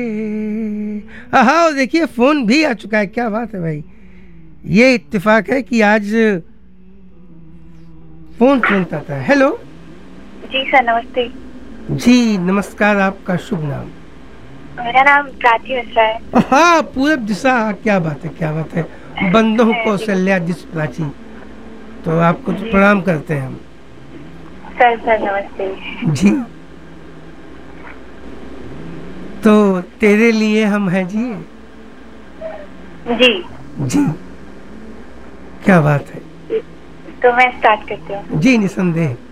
हाँ देखिए फोन भी आ चुका है, क्या बात है भाई। ये इत्तेफाक है कि आज फोन तुरंत आता है। हेलो जी सर, नमस्ते। जी नमस्कार, आपका शुभ नाम? मेरा नाम प्राची मिश्रा है। हाँ पूरब दिशा, क्या बात है क्या बात है। बंदो जी कौशल्या दिस प्राची, तो आपको तो जी प्रणाम करते हैं हम। सर। सर नमस्ते। जी तो तेरे लिए हम हैं जी। जी जी क्या बात है। तो मैं स्टार्ट करती हूँ। जी निसंदेह।